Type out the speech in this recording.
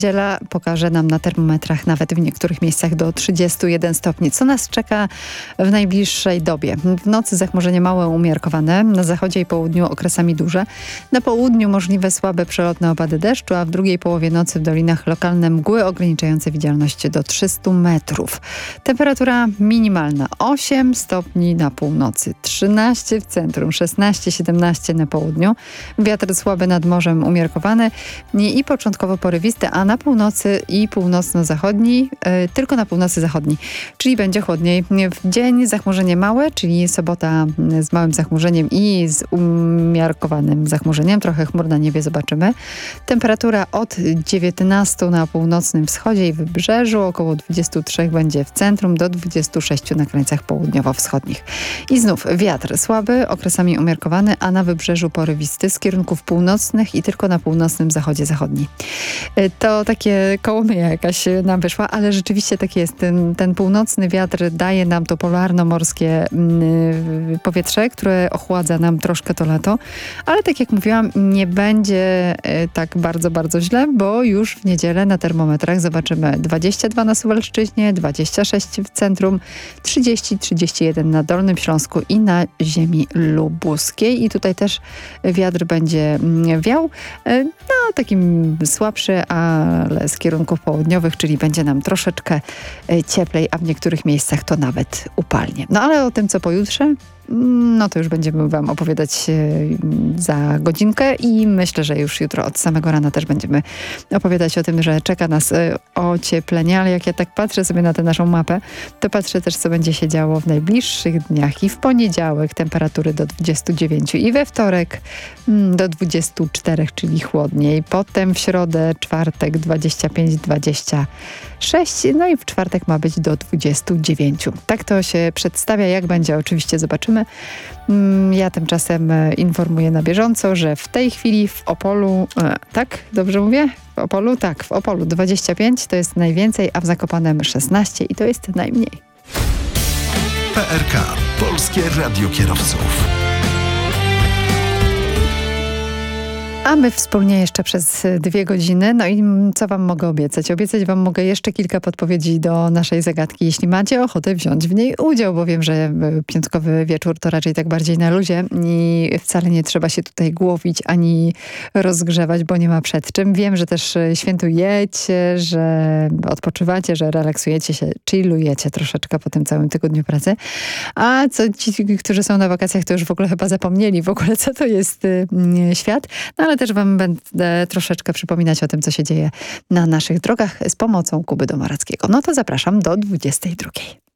Niedziela pokaże nam na termometrach nawet w niektórych miejscach do 31 stopni. Co nas czeka w najbliższej dobie? W nocy zachmurzenie małe umiarkowane, na zachodzie i południu okresami duże. Na południu możliwe słabe przelotne opady deszczu, a w drugiej połowie nocy w dolinach lokalne mgły ograniczające widzialność do 300 metrów. Temperatura minimalna 8 stopni na północy, 13 w centrum, 16-17 na południu. Wiatr słaby nad morzem umiarkowany i początkowo porywisty, a na północy i północno-zachodni, tylko na północy zachodniej, czyli będzie chłodniej. W dzień zachmurzenie małe, czyli sobota z małym zachmurzeniem i z umiarkowanym zachmurzeniem. Trochę chmur na niebie zobaczymy. Temperatura od 19 na północnym wschodzie i wybrzeżu, około 23 będzie w centrum, do 26 na krańcach południowo-wschodnich. I znów wiatr słaby, okresami umiarkowany, a na wybrzeżu porywisty z kierunków północnych i tylko na północnym zachodzie zachodni. To takie kołomyja jakaś nam wyszła, ale rzeczywiście tak jest. Ten północny wiatr daje nam to polarno-morskie powietrze, które ochładza nam troszkę to lato, ale tak jak mówiłam, nie będzie tak bardzo, bardzo źle, bo już w niedzielę na termometrach zobaczymy 22 na Suwalszczyźnie, 26 w centrum, 30-31 na Dolnym Śląsku i na ziemi lubuskiej. I tutaj też wiatr będzie wiał, no takim słabszy, ale z kierunków południowych, czyli będzie nam troszeczkę cieplej, a w niektórych miejscach to nawet upalnie. No ale o tym, co pojutrze, no to już będziemy wam opowiadać za godzinkę i myślę, że już jutro od samego rana też będziemy opowiadać o tym, że czeka nas ocieplenie, ale jak ja tak patrzę sobie na tę naszą mapę, to patrzę też, co będzie się działo w najbliższych dniach i w poniedziałek temperatury do 29 i we wtorek do 24, czyli chłodniej. Potem w środę, czwartek 25-26, no i w czwartek ma być do 29. Tak to się przedstawia, jak będzie oczywiście zobaczymy. Ja tymczasem informuję na bieżąco, że w tej chwili w Opolu, tak? Dobrze mówię? W Opolu? Tak, w Opolu 25 to jest najwięcej, a w Zakopanem 16 i to jest najmniej. PRK. Polskie Radio Kierowców. A my wspólnie jeszcze przez 2 godziny. No i co wam mogę obiecać? Obiecać wam mogę jeszcze kilka podpowiedzi do naszej zagadki, jeśli macie ochotę wziąć w niej udział, bo wiem, że piątkowy wieczór to raczej tak bardziej na luzie i wcale nie trzeba się tutaj głowić ani rozgrzewać, bo nie ma przed czym. Wiem, że też świętujecie, że odpoczywacie, że relaksujecie się, chillujecie troszeczkę po tym całym tygodniu pracy. A co ci, którzy są na wakacjach, to już w ogóle chyba zapomnieli w ogóle, co to jest świat. No ale też wam będę troszeczkę przypominać o tym, co się dzieje na naszych drogach z pomocą Kuby Domarackiego. No to zapraszam do 22.